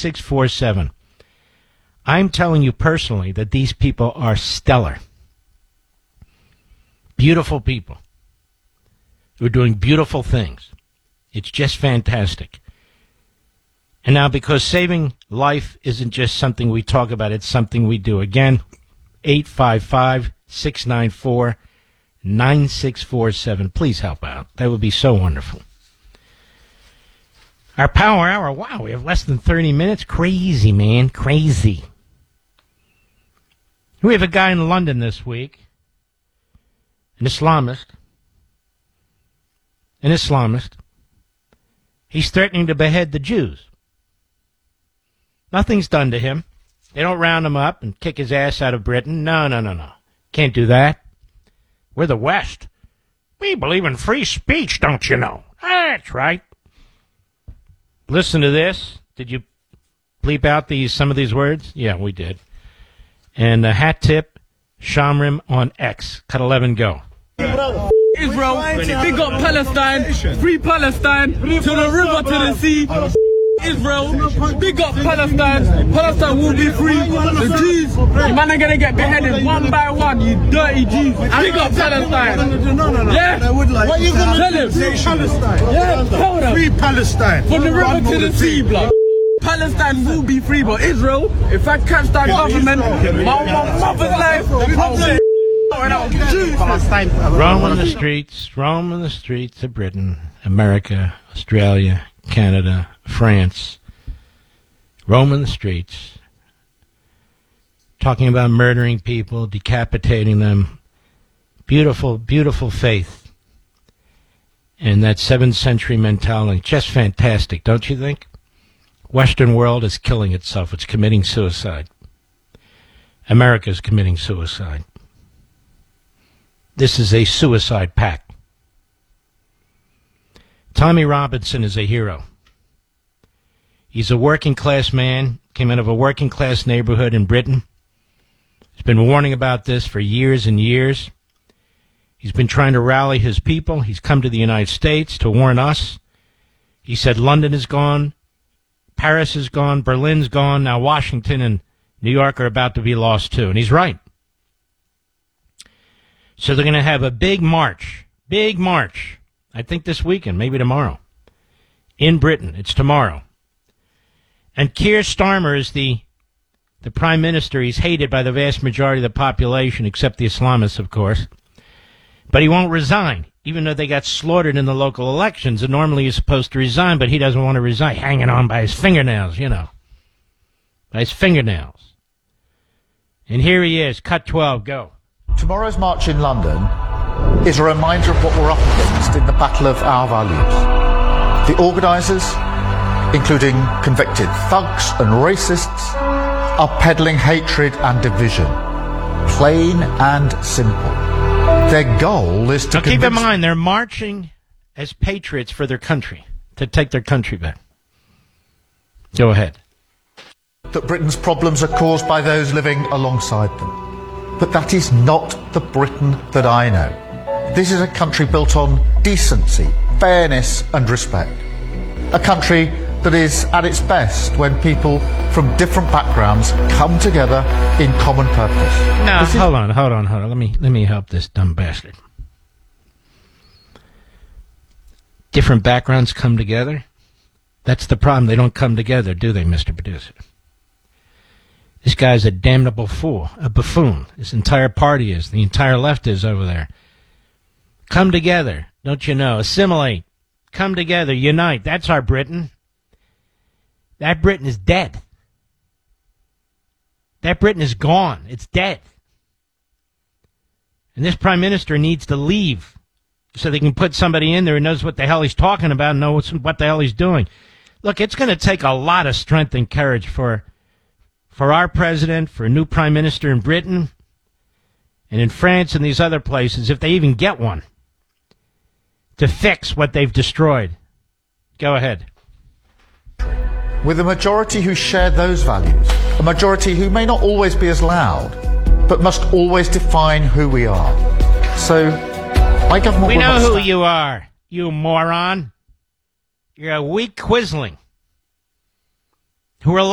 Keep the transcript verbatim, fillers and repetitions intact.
six four seven. I'm telling you personally that these people are stellar. Beautiful people who are doing beautiful things. It's just fantastic. And now, because saving life isn't just something we talk about, it's something we do. Again, eight five five, six nine four, nine six four seven. Please help out. That would be so wonderful. Our power hour, wow, we have less than thirty minutes. Crazy, man, crazy. We have a guy in London this week, an Islamist, an Islamist. He's threatening to behead the Jews. Nothing's done to him. They don't round him up and kick his ass out of Britain. No, no, no, no. Can't do that. We're the West. We believe in free speech, don't you know? That's right. Listen to this. Did you bleep out these some of these words? Yeah, we did. And a hat tip, Shamrim on X. Cut eleven, go. Israel, big up Palestine, free Palestine, to the river, to the sea. Israel, big up Palestine, Palestine will be free. The Jews, you man are gonna get beheaded one by one, you dirty Jews. Big up Palestine. Yeah? What are you gonna tell him? Free Palestine. Yeah, tell them. Free Palestine. From the river to the sea, blood. Palestine will be free, but Israel, if I catch that government, my mother's life, roam the streets, roam the streets of Britain, America, Australia, Canada, France, roaming the streets, talking about murdering people, decapitating them. Beautiful, beautiful faith. And that seventh century mentality, just fantastic, don't you think? Western world is killing itself. It's committing suicide. America is committing suicide. This is a suicide pact. Tommy Robinson is a hero. He's a working class man, came out of a working class neighborhood in Britain. He's been warning about this for years and years. He's been trying to rally his people. He's come to the United States to warn us. He said London is gone, Paris is gone, Berlin's gone, now Washington and New York are about to be lost too. And he's right. So they're going to have a big march, big march, I think this weekend, maybe tomorrow, in Britain. It's tomorrow. And Keir Starmer is the the prime minister. He's hated by the vast majority of the population, except the Islamists, of course. But he won't resign, even though they got slaughtered in the local elections. And normally he's supposed to resign, but he doesn't want to resign, hanging on by his fingernails, you know, by his fingernails. And here he is, cut twelve, go. Tomorrow's march in London is a reminder of what we're up against in the battle of our values. The organisers, including convicted thugs and racists, are peddling hatred and division. Plain and simple. Their goal is to now keep in mind, they're marching as patriots for their country, to take their country back. Go ahead. That Britain's problems are caused by those living alongside them. But that is not the Britain that I know. This is a country built on decency, fairness and respect. A country that is at its best when people from different backgrounds come together in common purpose. No, this hold is- on, hold on, hold on. Let me, let me help this dumb bastard. Different backgrounds come together? That's the problem. They don't come together, do they, Mister Producer? This guy's a damnable fool, a buffoon. This entire party is. The entire left is over there. Come together, don't you know? Assimilate. Come together, unite. That's our Britain. That Britain is dead. That Britain is gone. It's dead. And this prime minister needs to leave so they can put somebody in there who knows what the hell he's talking about and knows what the hell he's doing. Look, it's going to take a lot of strength and courage for for our president, for a new prime minister in Britain and in France and these other places, if they even get one, to fix what they've destroyed. Go ahead. With a majority who share those values, a majority who may not always be as loud, but must always define who we are. So, my government We will know not who stand- you are, you moron. You're a weak quisling who are